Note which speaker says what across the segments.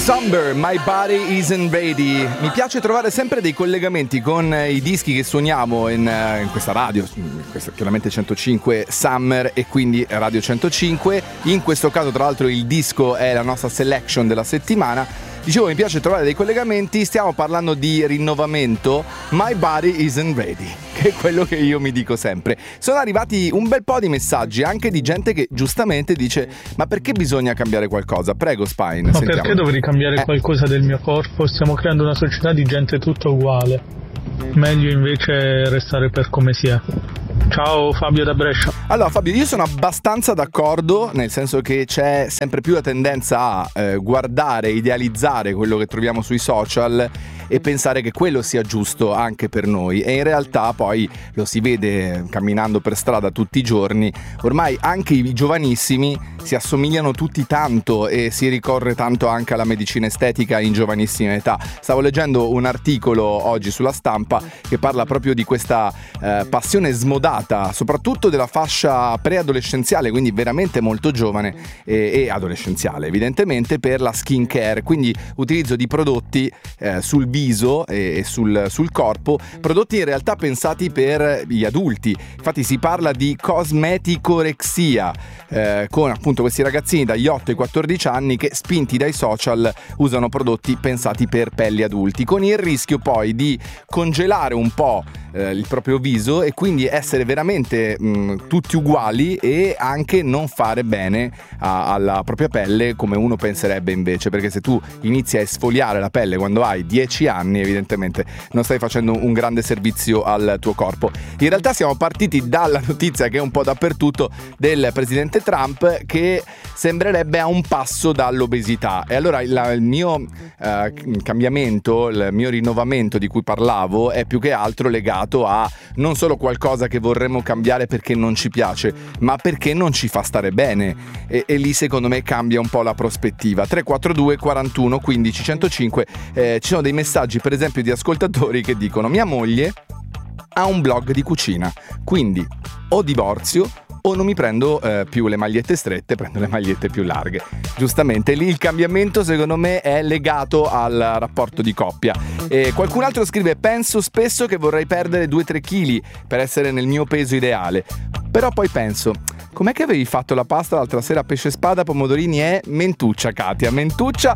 Speaker 1: Somber, My Body Isn't Ready. Mi piace trovare sempre dei collegamenti con i dischi che suoniamo in questa radio, questa chiaramente 105 Summer e quindi Radio 105. In questo caso tra l'altro il disco è la nostra selection della settimana. Dicevo, mi piace trovare dei collegamenti, stiamo parlando di rinnovamento. My Body Isn't Ready, che è quello che io mi dico sempre. Sono arrivati un bel po' di messaggi anche di gente che giustamente dice: ma perché bisogna cambiare qualcosa? Prego Spine,
Speaker 2: ma
Speaker 1: sentiamo.
Speaker 2: Perché dovrei cambiare qualcosa del mio corpo? Stiamo creando una società di gente tutto uguale. Meglio invece restare per come si è. Ciao, Fabio da Brescia.
Speaker 1: Allora Fabio, io sono abbastanza d'accordo, nel senso che c'è sempre più la tendenza a guardare, idealizzare quello che troviamo sui social e pensare che quello sia giusto anche per noi, e in realtà poi lo si vede camminando per strada tutti i giorni. Ormai anche i giovanissimi si assomigliano tutti tanto e si ricorre tanto anche alla medicina estetica in giovanissima età. Stavo leggendo un articolo oggi sulla Stampa che parla proprio di questa passione smodata, soprattutto della fascia preadolescenziale, quindi veramente molto giovane, e adolescenziale evidentemente, per la skin care, quindi utilizzo di prodotti sul viso e sul corpo, prodotti in realtà pensati per gli adulti. Infatti si parla di cosmeticorexia, con appunto questi ragazzini dagli 8 ai 14 anni che, spinti dai social, usano prodotti pensati per pelli adulti, con il rischio poi di congelare un po' il proprio viso e quindi essere veramente tutti uguali e anche non fare bene alla propria pelle come uno penserebbe invece, perché se tu inizi a esfoliare la pelle quando hai 10 anni evidentemente non stai facendo un grande servizio al tuo corpo. In realtà siamo partiti dalla notizia che è un po' dappertutto del presidente Trump, che sembrerebbe a un passo dall'obesità, e allora il mio cambiamento, il mio rinnovamento di cui parlavo è più che altro legato a non solo qualcosa che vorremmo cambiare perché non ci piace, ma perché non ci fa stare bene, e lì secondo me cambia un po' la prospettiva. 342 41 15 105. Ci sono dei messaggi per esempio di ascoltatori che dicono: mia moglie ha un blog di cucina, quindi o divorzio o non mi prendo più le magliette strette, prendo le magliette più larghe. Giustamente lì il cambiamento secondo me è legato al rapporto di coppia. Qualcun altro scrive: penso spesso che vorrei perdere 2-3 kg per essere nel mio peso ideale, però poi penso: com'è che avevi fatto la pasta l'altra sera? Pesce spada, pomodorini e mentuccia, Katia, mentuccia,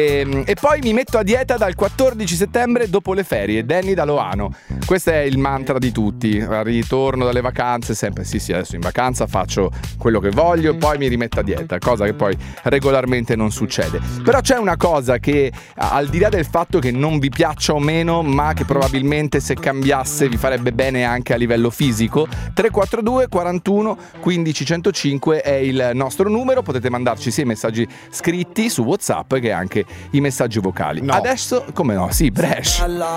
Speaker 1: e poi mi metto a dieta dal 14 settembre dopo le ferie. Danny da Loano. Questo è il mantra di tutti. Al ritorno dalle vacanze sempre sì, adesso in vacanza faccio quello che voglio e poi mi rimetto a dieta, cosa che poi regolarmente non succede. Però c'è una cosa che, al di là del fatto che non vi piaccia o meno, ma che probabilmente se cambiasse vi farebbe bene anche a livello fisico, 342 41 15 105 è il nostro numero. Potete mandarci sia i messaggi scritti su WhatsApp che anche i messaggi vocali.
Speaker 3: No.
Speaker 1: Adesso, come no? Sì, Brescia.